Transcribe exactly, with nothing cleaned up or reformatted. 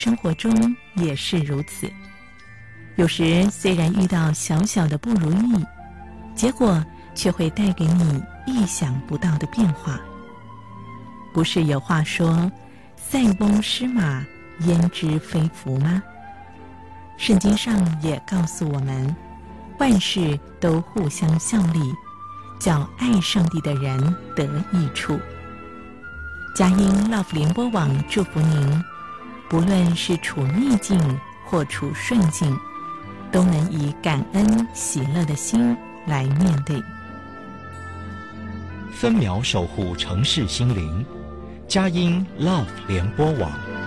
生活中也是如此。有时虽然遇到小小的不如意，结果却会带给你意想不到的变化。不是有话说塞翁失马焉知非福吗？圣经上也告诉我们，万事都互相效力，叫爱上帝的人得益处。佳音 Love 联播网祝福您，不论是处逆境或处顺境，都能以感恩喜乐的心来面对。 分秒守护城市心灵，佳音 Love 联播网。